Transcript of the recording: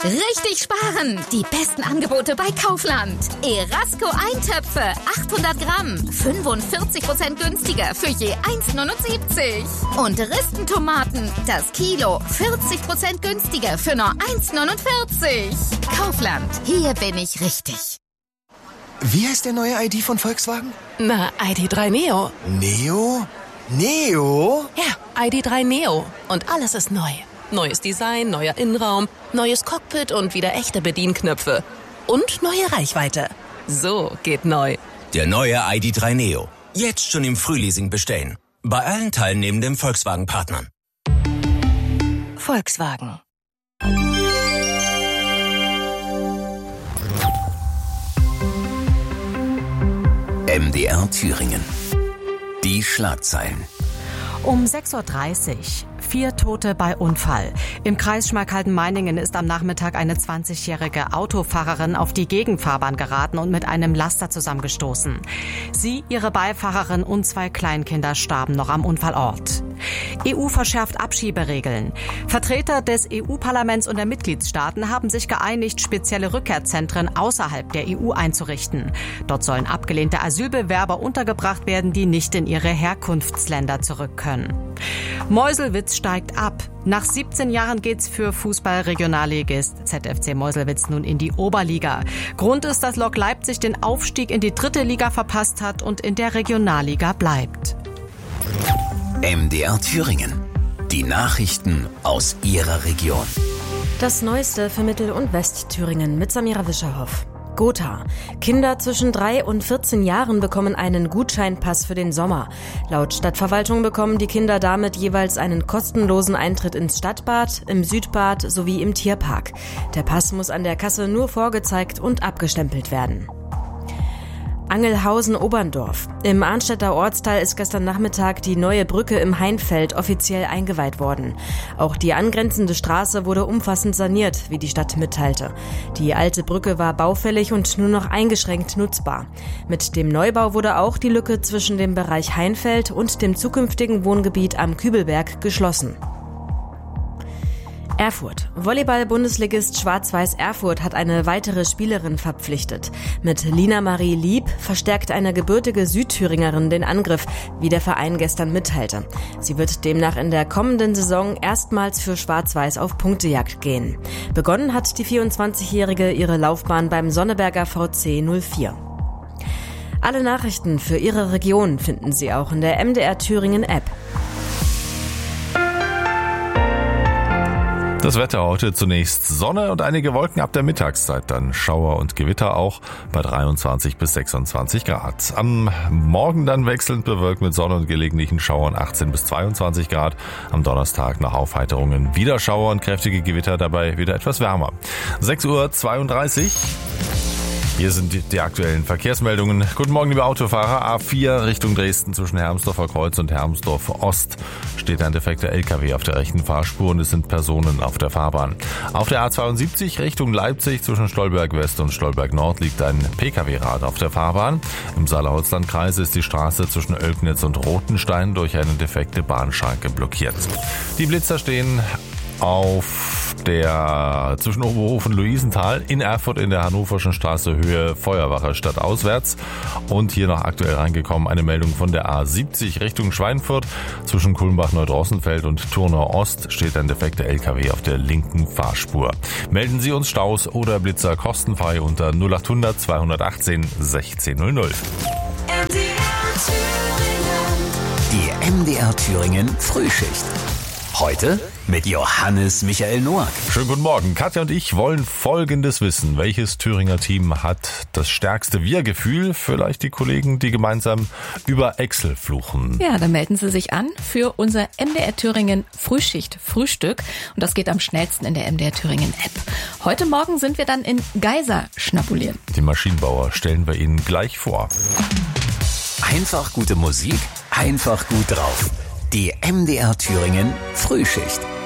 Richtig sparen! Die besten Angebote bei Kaufland. Erasco Eintöpfe, 800 Gramm, 45% günstiger für je 1,79. Und Ristentomaten, das Kilo, 40% günstiger für nur 1,49. Kaufland, hier bin ich richtig. Wie heißt der neue ID von Volkswagen? Na, ID.3 Neo. Neo? Neo? Ja, ID.3 Neo. Und alles ist neu. Neues Design, neuer Innenraum, neues Cockpit und wieder echte Bedienknöpfe. Und neue Reichweite. So geht neu. Der neue ID.3 Neo. Jetzt schon im Frühleasing bestellen. Bei allen teilnehmenden Volkswagen-Partnern. Volkswagen. MDR Thüringen. Die Schlagzeilen. Um 6.30 Uhr. 4 Tote bei Unfall. Im Kreis Schmalkalden-Meiningen ist am Nachmittag eine 20-jährige Autofahrerin auf die Gegenfahrbahn geraten und mit einem Laster zusammengestoßen. Sie, ihre Beifahrerin und 2 Kleinkinder starben noch am Unfallort. EU verschärft Abschieberegeln. Vertreter des EU-Parlaments und der Mitgliedstaaten haben sich geeinigt, spezielle Rückkehrzentren außerhalb der EU einzurichten. Dort sollen abgelehnte Asylbewerber untergebracht werden, die nicht in ihre Herkunftsländer zurück können. Meuselwitz steigt ab. Nach 17 Jahren geht's für Fußball-Regionalligist ZFC Meuselwitz nun in die Oberliga. Grund ist, dass Lok Leipzig den Aufstieg in die 3. Liga verpasst hat und in der Regionalliga bleibt. MDR Thüringen. Die Nachrichten aus Ihrer Region. Das Neueste für Mittel- und Westthüringen mit Samira Wischerhoff. Gotha. Kinder zwischen 3 und 14 Jahren bekommen einen Gutscheinpass für den Sommer. Laut Stadtverwaltung bekommen die Kinder damit jeweils einen kostenlosen Eintritt ins Stadtbad, im Südbad sowie im Tierpark. Der Pass muss an der Kasse nur vorgezeigt und abgestempelt werden. Angelhausen-Oberndorf. Im Arnstädter Ortsteil ist gestern Nachmittag die neue Brücke im Hainfeld offiziell eingeweiht worden. Auch die angrenzende Straße wurde umfassend saniert, wie die Stadt mitteilte. Die alte Brücke war baufällig und nur noch eingeschränkt nutzbar. Mit dem Neubau wurde auch die Lücke zwischen dem Bereich Hainfeld und dem zukünftigen Wohngebiet am Kübelberg geschlossen. Erfurt. Volleyball-Bundesligist Schwarz-Weiß Erfurt hat eine weitere Spielerin verpflichtet. Mit Lina Marie Lieb verstärkt eine gebürtige Südthüringerin den Angriff, wie der Verein gestern mitteilte. Sie wird demnach in der kommenden Saison erstmals für Schwarz-Weiß auf Punktejagd gehen. Begonnen hat die 24-Jährige ihre Laufbahn beim Sonneberger VC 04. Alle Nachrichten für Ihre Region finden Sie auch in der MDR Thüringen App. Das Wetter heute zunächst Sonne und einige Wolken ab der Mittagszeit, dann Schauer und Gewitter auch bei 23 bis 26 Grad. Am Morgen dann wechselnd bewölkt mit Sonne und gelegentlichen Schauern 18 bis 22 Grad. Am Donnerstag nach Aufheiterungen wieder Schauer und kräftige Gewitter, dabei wieder etwas wärmer. 6.32 Uhr. Hier sind die aktuellen Verkehrsmeldungen. Guten Morgen, liebe Autofahrer. A4 Richtung Dresden zwischen Hermsdorfer Kreuz und Hermsdorf Ost steht ein defekter LKW auf der rechten Fahrspur und es sind Personen auf der Fahrbahn. Auf der A72 Richtung Leipzig zwischen Stolberg West und Stolberg Nord liegt ein Pkw-Rad auf der Fahrbahn. Im Saale-Holzland-Kreis ist die Straße zwischen Oelknitz und Rothenstein durch eine defekte Bahnschranke blockiert. Die Blitzer stehen auf der zwischen Oberhofen und Luisenthal in Erfurt in der Hannoverschen Straße Höhe Feuerwache stadtauswärts. Und hier noch aktuell reingekommen eine Meldung von der A70 Richtung Schweinfurt. Zwischen Kulmbach-Neudrossenfeld und Turnau Ost steht ein defekter LKW auf der linken Fahrspur. Melden Sie uns Staus oder Blitzer kostenfrei unter 0800 218 1600. Die MDR Thüringen Frühschicht. Heute mit Johannes Michael Noack. Schönen guten Morgen. Katja und ich wollen Folgendes wissen. Welches Thüringer Team hat das stärkste Wir-Gefühl? Vielleicht die Kollegen, die gemeinsam über Excel fluchen. Ja, dann melden Sie sich an für unser MDR Thüringen Frühschicht-Frühstück. Und das geht am schnellsten in der MDR Thüringen App. Heute Morgen sind wir dann in Geisa schnabulieren. Die Maschinenbauer stellen wir Ihnen gleich vor. Einfach gute Musik, einfach gut drauf. Die MDR Thüringen Frühschicht.